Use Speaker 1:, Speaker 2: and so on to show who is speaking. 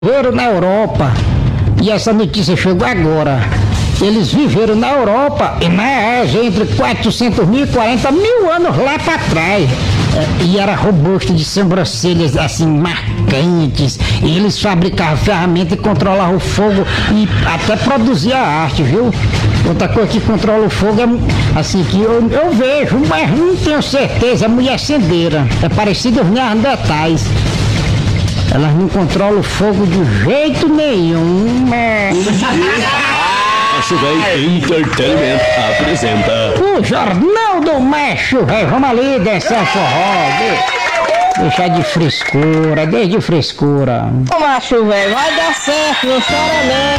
Speaker 1: Viveram na Europa, e essa notícia chegou agora. Eles viveram na Europa e na Ásia entre 400 mil e 40 mil anos lá para trás. E era robusto, de sobrancelhas assim marcantes. E eles fabricavam ferramentas e controlavam o fogo e até produzia arte, viu? Outra coisa que controla o fogo é assim que eu vejo, mas não tenho certeza, é mulher acendeira. É parecido os neandertais. Elas não controlam o fogo de jeito nenhum.
Speaker 2: Macho Véi Entertainment apresenta
Speaker 1: O Jornal do Macho Véi. Vamos ali dançar forró. Deixar de frescura, desde frescura.
Speaker 3: Ô macho velho, vai dar certo, não chora não.